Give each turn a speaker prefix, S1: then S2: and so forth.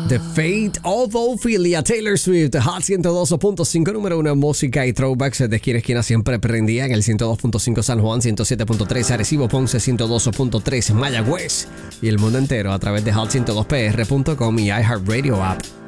S1: The Fate of Ophelia, Taylor Swift, Hot 102.5, número 1 en música y throwbacks de Esquina a Esquina siempre prendía en el 102.5 San Juan, 107.3 Arecibo, Ponce, 102.3 Mayagüez y el mundo entero a través de hot102pr.com y iHeartRadio app.